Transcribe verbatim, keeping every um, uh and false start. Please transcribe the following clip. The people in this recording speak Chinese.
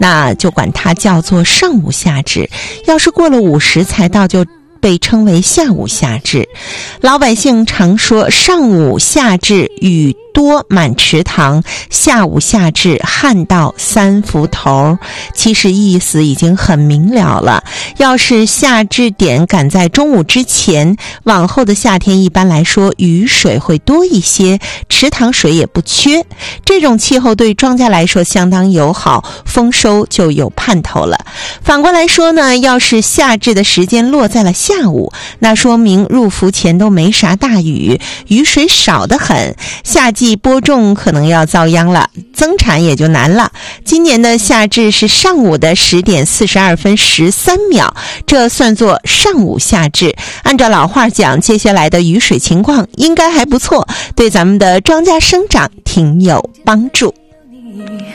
那就管它叫做上午夏至。要是过了午时才到，就被称为下午夏至。老百姓常说上午夏至雨多满池塘，下午夏至旱到三伏头。其实意思已经很明了了，要是夏至点赶在中午之前，往后的夏天一般来说雨水会多一些，池塘水也不缺。这种气候对庄稼来说相当友好，丰收就有盼头了。反过来说呢，要是夏至的时间落在了下午，那说明入伏前都没啥大雨，雨水少得很，夏季播种可能要遭殃了，增产也就难了。今年的夏至是上午的十点四十二分十三秒，这算作上午夏至。按照老话讲，接下来的雨水情况应该还不错，对咱们的庄稼生长挺有帮助。